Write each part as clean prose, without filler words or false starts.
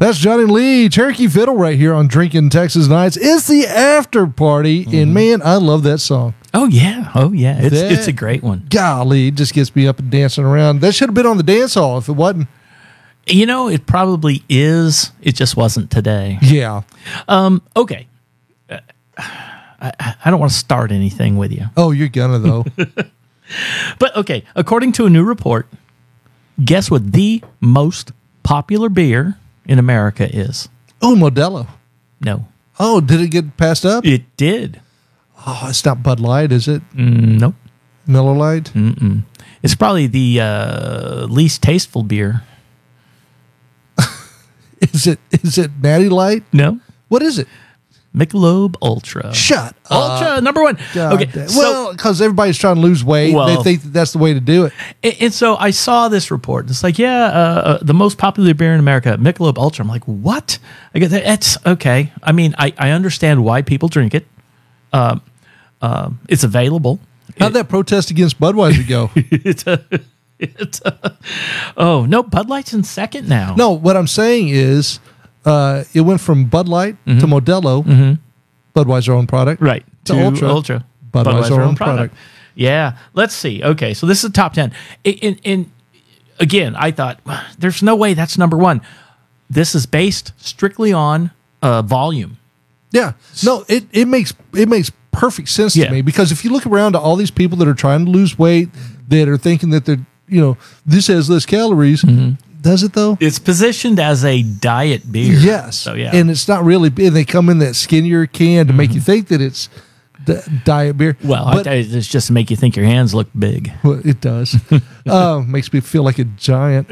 That's Johnny Lee, Cherokee Fiddle right here on Drinking Texas Nights. It's the after party, and man, I love that song. Oh, yeah. It's a great one. Golly, it just gets me up and dancing around. That should have been on the dance hall if it wasn't. You know, it probably is. It just wasn't today. Yeah. Okay. I don't want to start anything with you. Oh, you're gonna, though. But, okay, according to a new report, guess what the most popular beer in America is? Oh, Modelo. No. Oh, did it get passed up? It did. Oh, it's not Bud Light, is it? Nope. Miller Lite? It's probably the least tasteful beer. Is it Natty Light? No. What is it? Michelob Ultra. Shut up. Ultra, number one. God okay. damn. Well, because everybody's trying to lose weight. They think that's the way to do it. And so I saw this report. It's like, the most popular beer in America, Michelob Ultra. I'm like, what? I get that. It's okay. I mean, I understand why people drink it. It's available. How'd that protest against Budweiser go? Bud Light's in second now. No, what I'm saying is it went from Bud Light to Modelo, Budweiser own product, right, to Ultra, Budweiser own product. Yeah, let's see. Okay, so this is top 10. And again, I thought there's no way that's number one. This is based strictly on volume. Yeah, no, it makes perfect sense to me, because if you look around to all these people that are trying to lose weight, that are thinking that they're, this has less calories. Does it though? It's positioned as a diet beer. Yes. So, yeah. And it's not really, and they come in that skinnier can to make you think that it's diet beer. Well, it's just to make you think your hands look big. Well, it does. Makes me feel like a giant.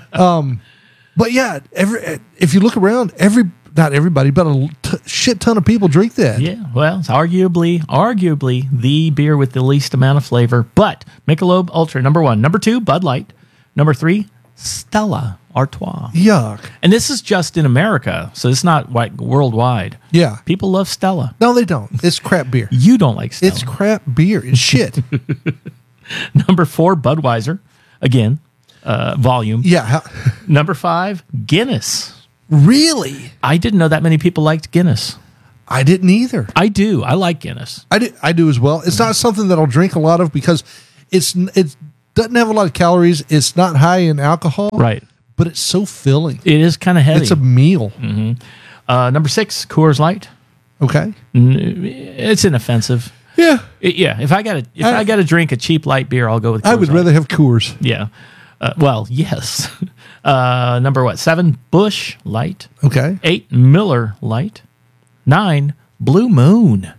But yeah, if you look around, not everybody, but a shit ton of people drink that. Yeah, well, it's arguably the beer with the least amount of flavor. But Michelob Ultra, number one. Number two, Bud Light. Number three, Stella Artois. Yuck. And this is just in America, so it's not like worldwide. Yeah. People love Stella. No, they don't. It's crap beer. You don't like Stella. It's crap beer. It's shit. Number four, Budweiser. Again, volume. Yeah. Number five, Guinness. Really? I didn't know that many people liked Guinness. I didn't either. I do. I like Guinness. I do as well. It's not something that I'll drink a lot of because it doesn't have a lot of calories. It's not high in alcohol. Right. But it's so filling. It is kind of heavy. It's a meal. Number six, Coors Light. Okay. It's inoffensive. Yeah. If I got to drink a cheap light beer, I'll go with Coors I would rather have Coors. Yeah. Well, yes. Number seven, Busch Light. Okay. 8, Miller Light. 9, Blue Moon.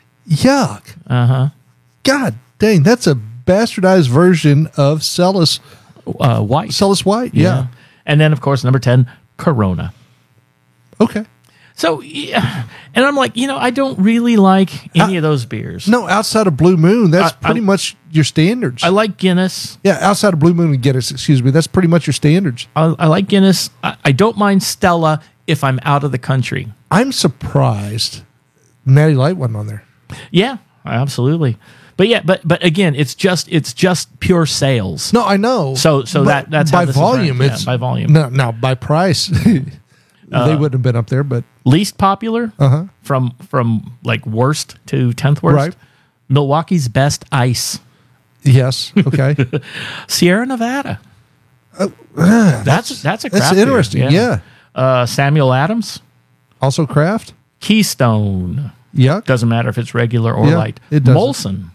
Yuck. God dang, that's a bastardized version of Celis White. Celis White. Yeah. And then, of course, number 10, Corona. Okay. So, yeah. And I'm like, I don't really like any of those beers. No, outside of Blue Moon, that's pretty much your standards. I like Guinness. Yeah, outside of Blue Moon and Guinness, excuse me, that's pretty much your standards. I like Guinness. I don't mind Stella if I'm out of the country. I'm surprised Natty Light wasn't on there. Yeah, absolutely. But yeah, but again, it's just pure sales. No, I know. So that's by how this volume. Is It's by volume. No, by price, they wouldn't have been up there. But least popular from like worst to 10th worst. Right. Milwaukee's Best Ice. Yes. Okay. Sierra Nevada. That's a craft interesting. beer. Yeah. Samuel Adams. Also craft. Keystone. Yuck. Doesn't matter if it's regular or light. It doesn't. Molson.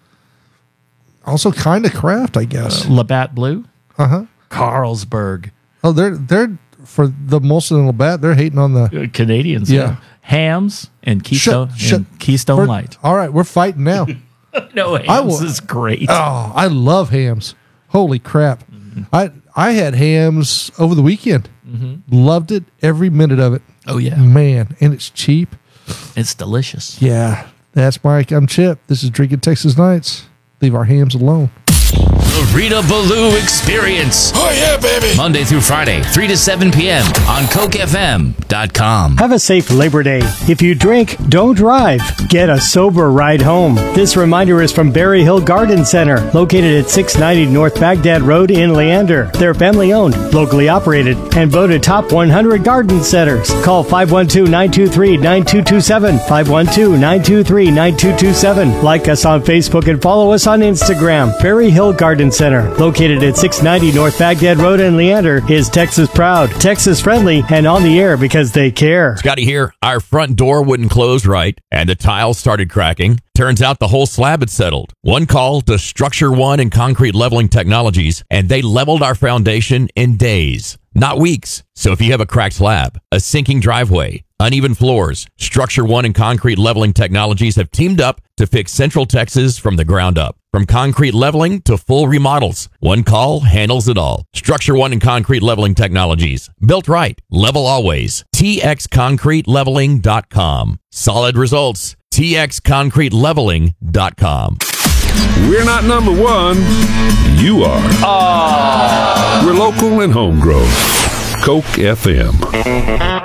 Also kind of craft, I guess. Labatt Blue. Carlsberg. Oh, they're for the Molson and Labatt. They're hating on the Canadians. Yeah. Hams and Keystone. Keystone Light. All right, we're fighting now. No, Hams is great. Oh, I love hams. Holy crap! I had hams over the weekend. Loved it, every minute of it. Oh yeah, man, and it's cheap. It's delicious. Yeah, that's Mike. I'm Chip. This is Drinking Texas Nights. Leave our hams alone. The Rita Ballou Experience. Oh, yeah, baby. Monday through Friday, 3 to 7 p.m. on CokeFM.com. Have a safe Labor Day. If you drink, don't drive. Get a sober ride home. This reminder is from Berry Hill Garden Center, located at 690 North Baghdad Road in Leander. They're family owned, locally operated, and voted top 100 garden centers. Call 512-923-9227. 512-923-9227. Like us on Facebook and follow us on Instagram. Berry Hill Garden Center, located at 690 North Baghdad Road in Leander, is Texas proud, Texas friendly, and on the air because they care. Scotty here. Our front door wouldn't close right, and the tiles started cracking. Turns out the whole slab had settled. One call to Structure One and Concrete Leveling Technologies, and they leveled our foundation in days, not weeks. So if you have a cracked slab, a sinking driveway, uneven floors, Structure One and Concrete Leveling Technologies have teamed up to fix Central Texas from the ground up. From concrete leveling to full remodels, one call handles it all. Structure One and Concrete Leveling Technologies. Built right. Level always. TXConcreteLeveling.com. Solid results. TXConcreteLeveling.com. We're not number one. You are. We're local and homegrown. Coke FM.